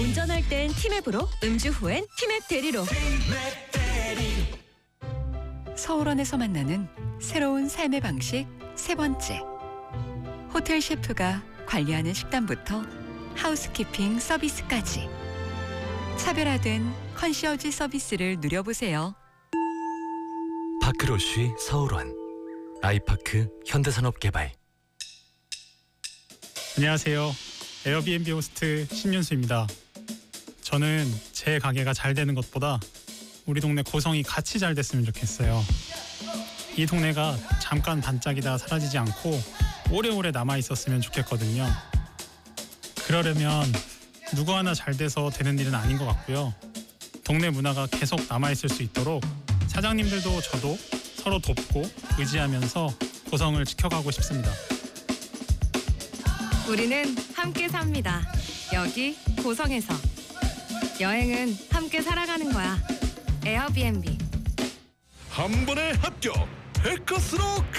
운전할 땐 티맵으로, 음주 후엔 티맵 대리로. 서울원에서 만나는 새로운 삶의 방식 세 번째. 호텔 셰프가 관리하는 식단부터 하우스키핑 서비스까지 차별화된 컨시어지 서비스를 누려보세요. 파크로쉬 서울원, 아이파크 현대산업개발. 안녕하세요. 에어비앤비 호스트 신윤수입니다. 저는 제 가게가 잘 되는 것보다 우리 동네 고성이 같이 잘 됐으면 좋겠어요. 이 동네가 잠깐 반짝이다 사라지지 않고 오래오래 남아있었으면 좋겠거든요. 그러려면 누구 하나 잘 돼서 되는 일은 아닌 것 같고요. 동네 문화가 계속 남아있을 수 있도록 사장님들도 저도 서로 돕고 의지하면서 고성을 지켜가고 싶습니다. 우리는 함께 삽니다. 여기 고성에서. 여행은 함께 살아가는 거야. 에어비앤비. 한 번에 합격! 백커스로